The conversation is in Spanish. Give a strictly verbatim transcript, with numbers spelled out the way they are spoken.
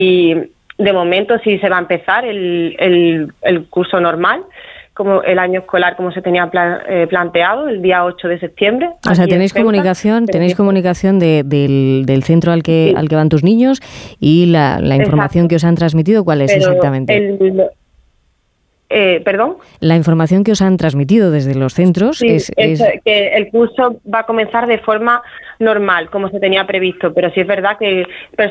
y de momento sí se va a empezar el, el, el curso normal, como el año escolar como se tenía plan, eh, planteado, el día ocho de septiembre. O sea, tenéis comunicación, tenéis comunicación de, del, del centro al que, sí. al que van tus niños y la, la información Exacto. que os han transmitido, ¿cuál es Pero exactamente? El, eh, ¿Perdón? La información que os han transmitido desde los centros sí, es, es... es que el curso va a comenzar de forma normal, como se tenía previsto, pero sí es verdad que